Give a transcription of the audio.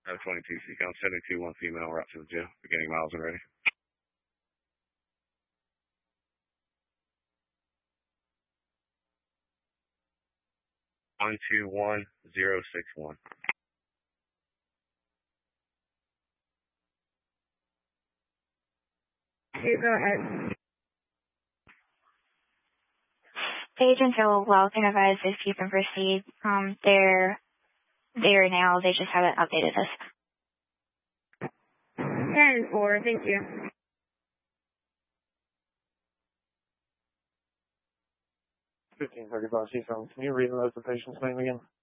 Out of 22, Seacom 72, one female, route to the jail. Beginning miles and ready. 121061. Go ahead. Agent Hill, well, can advise if you can proceed. They're there now. They just haven't updated us. 10-4, thank you. 1535 Seacom, can you read the patient's name again?